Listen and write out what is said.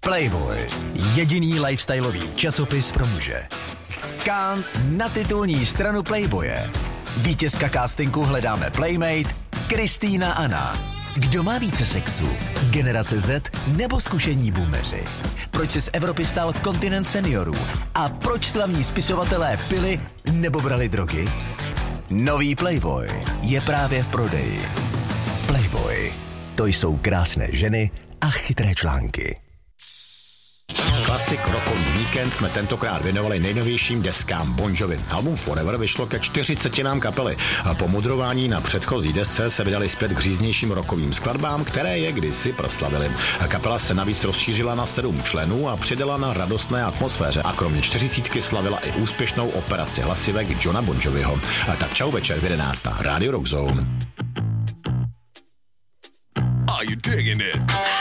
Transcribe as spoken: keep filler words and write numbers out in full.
Playboy, jediný lifestyleový časopis pro muže. Skan na titulní stranu Playboye. Vítězka castingu Hledáme Playmate, Kristýna Anna. Kdo má více sexu? Generace Z nebo zkušení boomeři? Proč se z Evropy stal kontinent seniorů? A proč slavní spisovatelé pili nebo brali drogy? Nový Playboy je právě v prodeji. Playboy, to jsou krásné ženy a chytré články. Klasik rokový víkend jsme tentokrát věnovali nejnovějším deskám Bon Jovi. Album Forever vyšlo ke čtyřicetinám kapely. Po mudrování na předchozí desce se vydali zpět k říznějším rokovým skladbám, které je kdysi proslavili. Kapela se navíc rozšířila na sedm členů a přidala na radostné atmosféře a kromě čtyřicítky slavila i úspěšnou operaci hlasivek Johna Bon Joviho. Tak čau večer v jedenáct na Radio Rock Zone. Are you digging it?